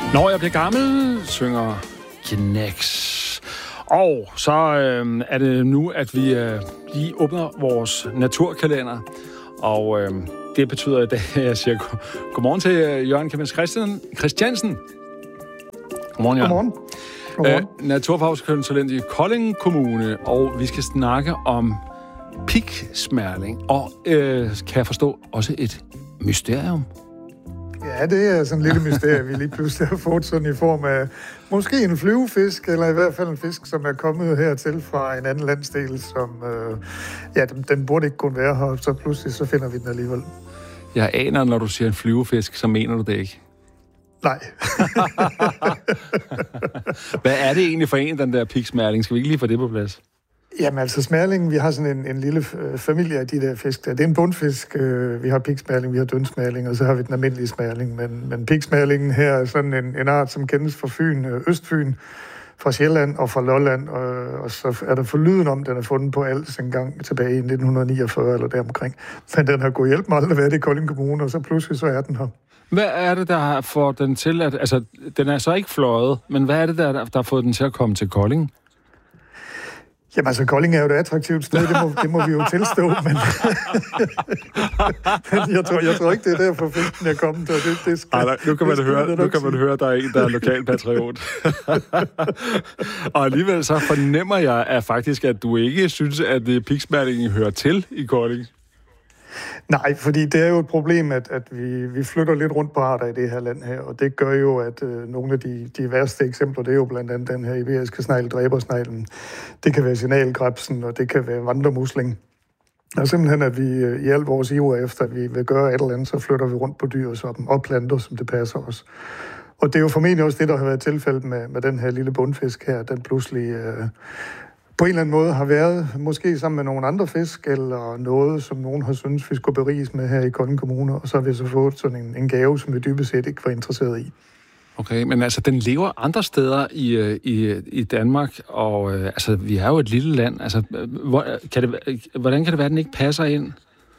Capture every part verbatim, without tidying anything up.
Når jeg bliver gammel, synger Knæks. Og så øh, er det nu, at vi øh, lige åbner vores naturkalender. Og øh, det betyder i dag, at jeg siger go- godmorgen til øh, Jørgen Kemens Christiansen. Godmorgen, Jørgen. Godmorgen. Godmorgen. Øh, naturfagskonsulent i Kolding Kommune, og vi skal snakke om piksmærling. Og øh, kan jeg forstå, også et mysterium. Ja, det er sådan et lille mysterie, vi lige pludselig har fået sådan i form af måske en flyvefisk, eller i hvert fald en fisk, som er kommet hertil fra en anden landsdel, som, øh, ja, den, den burde ikke kunne være her, så pludselig så finder vi den alligevel. Jeg aner, når du siger en flyvefisk, så mener du det ikke. Nej. Hvad er det egentlig for en, den der piksmærling? Skal vi ikke lige få det på plads? Jamen altså smærlingen, vi har sådan en, en lille familie af de der fisk der. Det er en bundfisk. Vi har piksmærling, vi har dønsmærling, og så har vi den almindelige smærling. Men, men piksmærlingen her er sådan en, en art, som kendes fra Fyn, Østfyn, fra Sjælland og fra Lolland. Og, og så er der forlyden om, den er fundet på Als en gang tilbage i nitten niogfyrre eller deromkring. Men den har gået hjælp mig aldrig været i Kolding Kommune, og så pludselig så er den her. Hvad er det, der får den til at... Altså, den er så ikke fløjet, men hvad er det, der, der har fået den til at komme til Kolding? Jamen altså, Kolding er jo et attraktivt sted, det må, det må vi jo tilstå, men jeg, tror, jeg tror ikke, det er derfor fisken er kommet. Det, det skal, Ej, nej, nu kan man det høre, nu kan man høre, der er en, der er lokalpatriot. Og alligevel så fornemmer jeg at faktisk, at du ikke synes, at piksmærlingen hører til i Kolding. Nej, fordi det er jo et problem, at, at vi, vi flytter lidt rundt på arter i det her land her, og det gør jo, at øh, nogle af de, de værste eksempler, det er jo blandt andet den her iberiske snegl, dræbersneglen. Det kan være signalkrebsen, og det kan være vandremusling. Og simpelthen, at vi øh, i al vores iver efter, at vi vil gøre et eller andet, så flytter vi rundt på dyr som, og planter, som det passer os. Og det er jo formentlig også det, der har været tilfældet med, med den her lille bundfisk her, den pludselig... Øh, på en eller anden måde har været, måske sammen med nogle andre fisk, eller noget, som nogen har syntes, vi skulle beriges med her i Kolding Kommune, og så har vi så fået sådan en, en gave, som vi dybest set ikke var interesseret i. Okay, men altså, den lever andre steder i, i, i Danmark, og øh, altså, vi er jo et lille land. Altså, hvor, kan det, hvordan kan det være, at den ikke passer ind?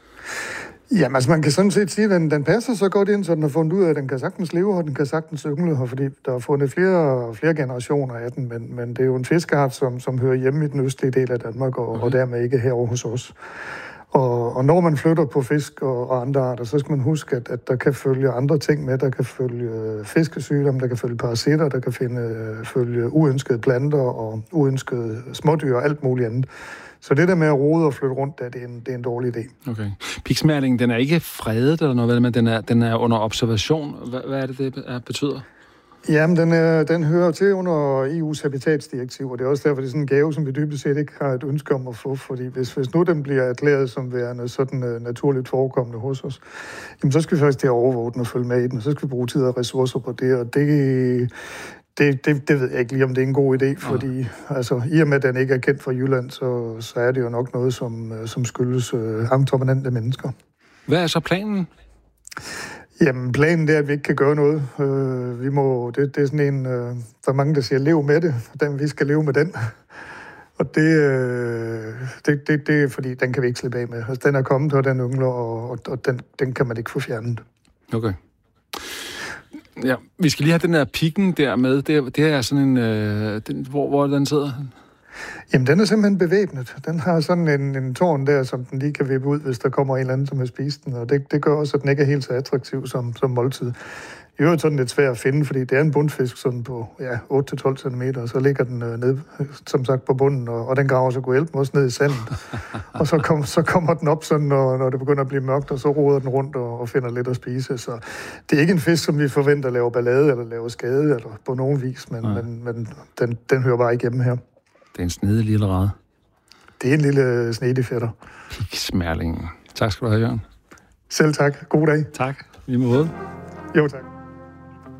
Jamen, altså, man kan sådan set sige, at den, den passer så godt ind, så den har fundet ud af, at den kan sagtens leve, og den kan sagtens yngle her, fordi der er fundet flere, flere generationer af den, men, men det er jo en fiskeart, som, som hører hjemme i den østlige del af Danmark, og, okay. og dermed ikke herovre hos os. Og, og når man flytter på fisk og, og andre arter, så skal man huske, at, at der kan følge andre ting med. Der kan følge fiskesygdomme, der kan følge parasitter, der kan finde, følge uønskede planter og uønskede smådyr og alt muligt andet. Så det der med at rode og flytte rundt, det er en, det er en dårlig idé. Okay. Piksmærlingen, den er ikke fredet eller noget, men den er, den er under observation. Hvad, hvad er det, det betyder? Jamen, den, er, den hører til under E U's habitatsdirektiv, og det er også derfor, det er sådan en gave, som vi dybest set ikke har et ønske om at få, fordi hvis, hvis nu den bliver erklæret som værende sådan uh, naturligt forekommende hos os, jamen, så skal vi faktisk til at overvåge den og følge med i den, og så skal vi bruge tid og ressourcer på det, og det... Det, det, det ved jeg ikke lige, om det er en god idé, fordi ja. altså, i og med, at den ikke er kendt fra Jylland, så, så er det jo nok noget, som, som skyldes øh, dominante mennesker. Hvad er så planen? Jamen, planen er, at vi ikke kan gøre noget. Øh, vi må, det, det er sådan en, øh, der er mange, der siger, lev med det, den, vi skal leve med den. Og det, øh, det, det, det er, fordi den kan vi ikke slippe af med. Altså, den er kommet, og den yngler, og, og, og den, den kan man ikke få fjernet. Okay. Ja, vi skal lige have den der pikken der med. Det, det er sådan en... Øh, den, hvor, hvor den sidder? Jamen, den er simpelthen bevæbnet. Den har sådan en, en tårn der, som den lige kan vippe ud, hvis der kommer en eller anden, som har spist den. Og det, det gør også, at den ikke er helt så attraktiv som, som måltid. I øvrigt sådan lidt svært at finde, fordi det er en bundfisk sådan på ja, otte til tolv centimeter, og så ligger den øh, ned, som sagt, på bunden, og, og den graver så god hjælp også ned i sandet. Og så, kom, så kommer den op, sådan, når, når det begynder at blive mørkt, og så roder den rundt og, og finder lidt at spise. Så det er ikke en fisk, som vi forventer at lave ballade eller lave skade eller på nogen vis, men, men, men den, den hører bare ikke hjemme her. Det er en snedig lille rad. Det er en lille snedig fætter. Piksmærlingen. Tak skal du have, Jørgen. Selv tak. God dag. Tak. I måde. Jo, tak.